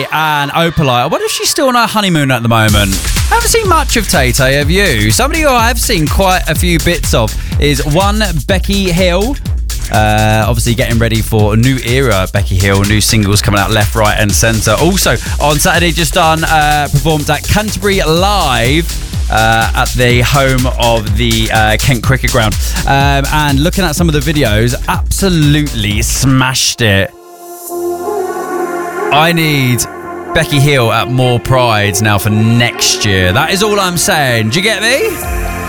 Tay and Opalite. I wonder if she's still on her honeymoon at the moment. I haven't seen much of Tay, have you? Somebody who I have seen quite a few bits of is one Becky Hill. Obviously getting ready for a new era, Becky Hill, new singles coming out left, right and centre. Also on Saturday just done performed at Canterbury Live at the home of the Kent Cricket Ground, and looking at some of the videos, absolutely smashed it. I need Becky Hill at more Prides now for next year. That is all I'm saying. Do you get me?